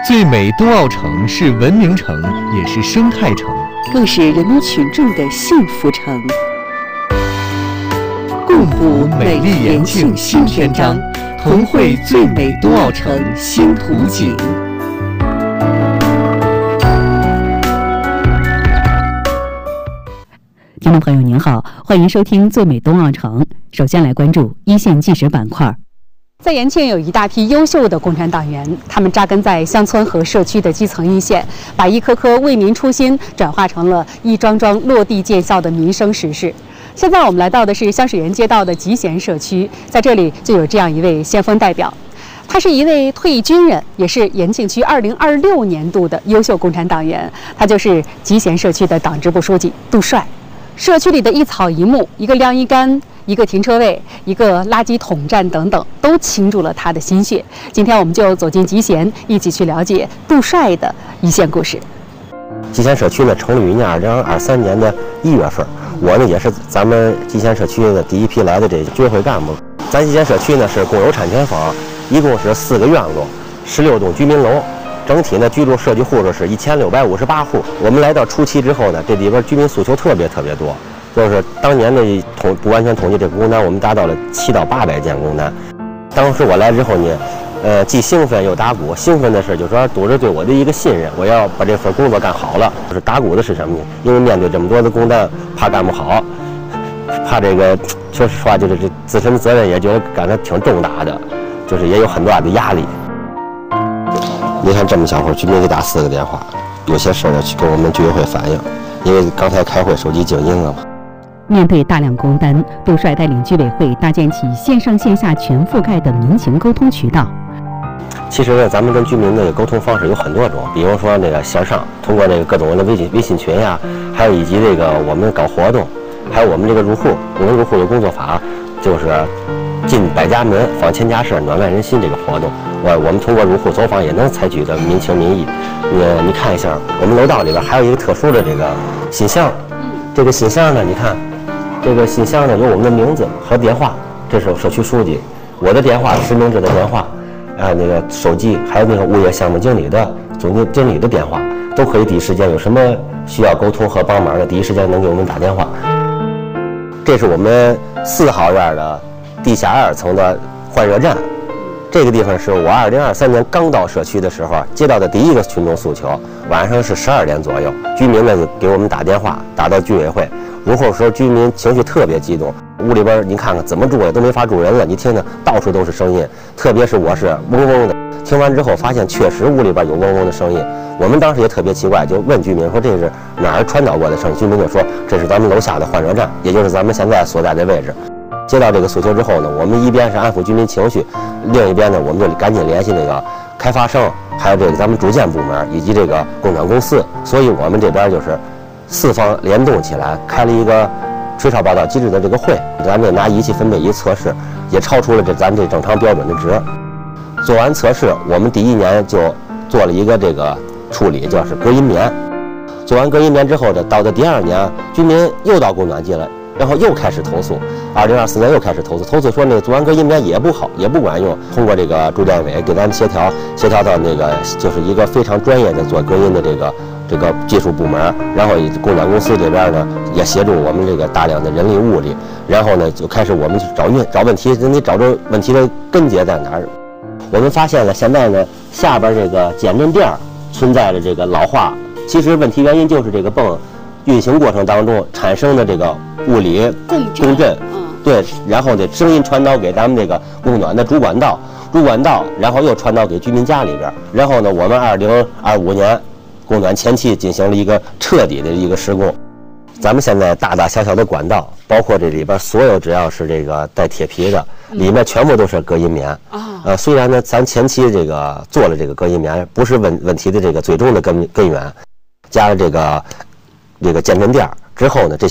最美冬奥城是文明城，也是生态城， 更是人民群众的幸福城。共谱美丽延庆新篇章，同绘最美冬奥城新图景。 听众朋友您好，欢迎收听最美冬奥城。首先来关注一线纪实板块。在延庆有一大批优秀的共产党员，他们扎根在乡村和社区的基层一线，把一颗颗为民初心转化成了一桩桩落地见效的民生实事。现在我们来到的是香水园街道的集贤社区，在这里就有这样一位先锋代表，他是一位退役军人，也是延庆区2026年度的优秀共产党员，他就是集贤社区的党支部书记杜帅。社区里的一草一木，一个晾衣杆，一个停车位，一个垃圾桶站等等，都倾注了他的心血。今天我们就走进集贤，一起去了解杜帅的一线故事。 集贤社区呢成立于2023年的1月份，我呢也是咱们集贤社区的第一批来的这居委会干部。咱集贤社区呢是共有产权房，一共是4个院落，16栋居民楼。整体呢，居住设计户数是1658户。我们来到初期之后呢，这里边居民诉求特别多，就是当年的不完全统计这个工单，我们达到了700到800件工单。当时我来之后呢，既兴奋又打鼓。兴奋的是，就是说组织对我的一个信任，我要把这份工作干好了。就是打鼓的是什么呢？因为面对这么多的工单，怕干不好，怕这个，说实话，就是这自身的责任也觉得干得挺重大的，就是也有很大的压力。你看这么小会儿，居民给打4个电话，有些事儿要去跟我们居委会反映，因为刚才开会手机静音了嘛。 面对大量工单，杜帅带领居委会搭建起线上线下全覆盖的民情沟通渠道。 其实呢，咱们跟居民的沟通方式有很多种，比如说那个线上，通过这个各种的微信群呀，还有以及这个我们搞活动，还有我们这个入户的工作法，就是进百家门，访千家事，暖万人心这个活动。我们通过入户走访也能采取的民情民意。你看一下，我们楼道里边还有一个特殊的这个信箱，这个信箱呢，你看，这个信箱呢有我们的名字和电话，这是社区书记，我的电话，实名制的电话，那个手机，还有那个物业项目经理的总经理的电话，都可以第一时间有什么需要沟通和帮忙的，第一时间能给我们打电话。这是我们4号院的地下2层的换热站。这个地方是我2023年刚到社区的时候接到的第一个群众诉求，晚上是12点左右，居民呢给我们打电话，打到居委会。入户时候居民情绪特别激动，屋里边你看看怎么住也都没法住人了，你听听到处都是声音，特别是我是嗡嗡的。听完之后发现确实屋里边有嗡嗡的声音，我们当时也特别奇怪，就问居民说这是哪儿传导过的声音，居民就说这是咱们楼下的换热站，也就是咱们现在所在的位置。接到这个诉求之后呢，我们一边是安抚居民情绪，另一边呢，我们就赶紧联系那个开发商，还有这个咱们住建部门以及这个供暖公司。所以我们这边就是4方联动起来，开了一个吹哨报道机制的这个会。咱们拿仪器分贝仪测试，也超出了咱这正常标准的值。做完测试，我们第1年就做了一个这个处理，就是隔音棉。做完隔音棉之后的，到的第2年，居民又到供暖季了。然后又开始投诉，2024年又开始投诉说那个做完隔音棉也不好，也不管用。通过这个住建委给咱们协调到那个就是一个非常专业的做隔音的这个技术部门，然后供暖公司这边呢也协助我们这个大量的人力物力，然后呢就开始我们去找问题，你找着问题的根结在哪儿？我们发现了现在呢下边这个减震垫存在着这个老化，其实问题原因就是这个泵运行过程当中产生的这个物理共振，对，然后呢声音传导给咱们这个供暖的主管道，然后又传导给居民家里边，然后呢我们2025年供暖前期进行了一个彻底的一个施工。咱们现在大大小小的管道，包括这里边所有只要是这个带铁皮的，里面全部都是隔音棉啊。虽然呢咱前期这个做了这个隔音棉，不是问题的这个最终的根源，加了这个减震垫之后呢，这